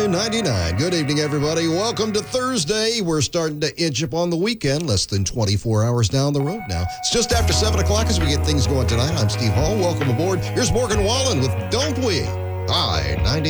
99. Good evening, everybody. Welcome to Thursday. We're starting to inch up on the weekend, less than 24 hours down the road now. It's just after 7 o'clock as we get things going tonight. I'm Steve Hall. Welcome aboard. Here's Morgan Wallen with Don't We? Hi, 90.